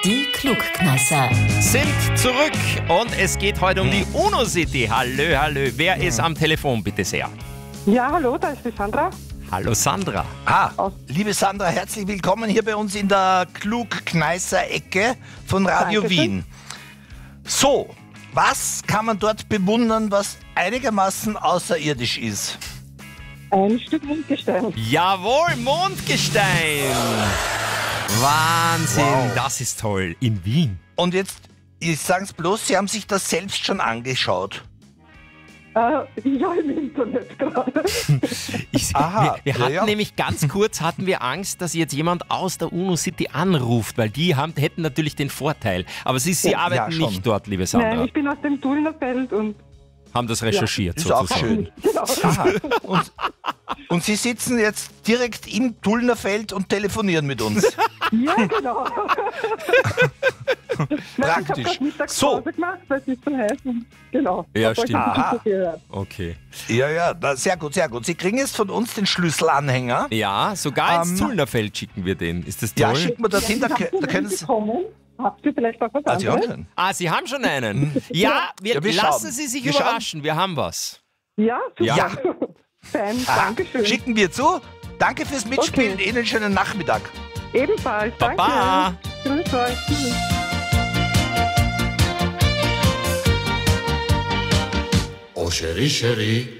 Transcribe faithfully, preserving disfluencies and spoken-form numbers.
Die Klugkneisser sind zurück und es geht heute um die UNO City. Hallö, hallö. Wer ist am Telefon, bitte sehr? Ja, hallo, da ist die Sandra. Hallo Sandra. Ah, liebe Sandra, herzlich willkommen hier bei uns in der Klugkneiser-Ecke von Radio Dankeschön. Wien. So, was kann man dort bewundern, was einigermaßen außerirdisch ist? Ein Stück Mondgestein. Jawohl, Mondgestein. Wahnsinn, Wow. das ist toll. In Wien. Und jetzt, ich sag's bloß, Sie haben sich das selbst schon angeschaut. Äh, ja, im Internet gerade. Ich, Aha, wir wir ja, hatten ja. nämlich ganz kurz hatten wir Angst, dass jetzt jemand aus der UNO City anruft, weil die haben, hätten natürlich den Vorteil. Aber Sie, Sie Ja, arbeiten ja, schon. nicht dort, liebe Sandra. Nein, ich bin aus dem Tullnerfeld und haben das recherchiert Ist auch sozusagen. schön. genau. Aha. Und, und Sie sitzen jetzt direkt im Tullnerfeld und telefonieren mit uns. Ja, genau. Nein, ich habe Praktisch. gerade Mittagspause So. gemacht, weil es ist so heiß. Und genau. Ja, Hab euch stimmt. nicht Aha. so gehört. Okay. Ja, ja, na, sehr gut, sehr gut. Sie kriegen jetzt von uns den Schlüsselanhänger. Ja, sogar ins Ähm, Tullnerfeld schicken wir den. Ist das toll? Ja, schicken wir dorthin, da, Habt kö- ihr da können einen Sie... bekommen? Habt ihr vielleicht auch was Ah, Sie haben anderes? schon. Ah, Sie haben schon einen. Ja, wir, Ja, wir lassen schauen. Sie sich Wir überraschen. Wir haben was. Ja, super. Ja. Fein, Ah, Dankeschön. Schicken wir zu. Danke fürs Mitspielen. Okay. Ihnen einen schönen Nachmittag. Ebenfalls, danke. Baba. Grüß euch. Tschüss. Oh chérie, chérie,